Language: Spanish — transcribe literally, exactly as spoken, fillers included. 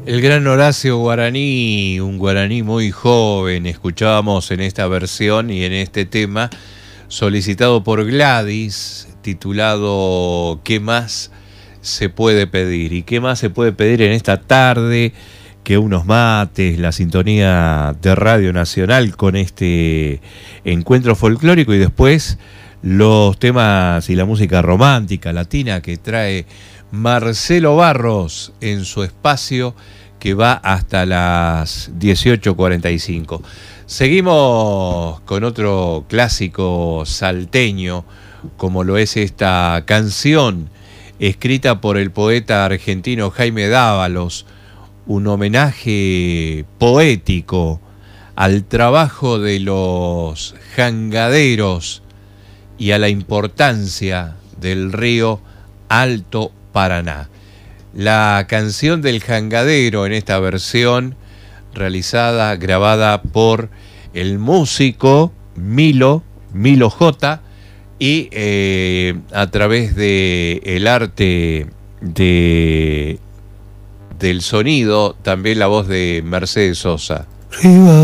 El gran Horacio Guaraní, un guaraní muy joven, escuchábamos en esta versión y en este tema, solicitado por Gladys, titulado ¿Qué más se puede pedir? ¿Y qué más se puede pedir en esta tarde? Que unos mates, la sintonía de Radio Nacional con este encuentro folclórico y después los temas y la música romántica latina que trae Marcelo Barros en su espacio que va hasta las dieciocho cuarenta y cinco. Seguimos con otro clásico salteño, como lo es esta canción escrita por el poeta argentino Jaime Dávalos, un homenaje poético al trabajo de los jangaderos y a la importancia del río Alto Paraná. La canción del jangadero en esta versión realizada, grabada por el músico Milo, Milo J, y eh, a través de el arte de, del sonido, también la voz de Mercedes Sosa.